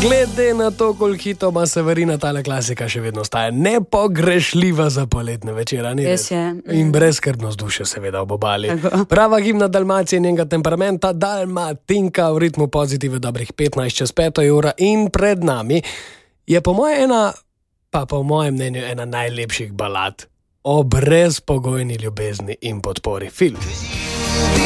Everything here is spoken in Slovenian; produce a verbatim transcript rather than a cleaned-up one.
Glede na to, koliko hitov ima Severina, tale klasika še vedno ostaja nepogrešljiva za poletne večera. Res je. In brezskrbnost duše seveda ob obali. Prava himna Dalmacije in njenega temperamenta, Dalmatinka v ritmu pozitive dobrih petnajst čez peto ura in pred nami je po moje ena, pa po mojem mnenju ena najlepših balad o brezpogojni ljubezni in podpori. Film.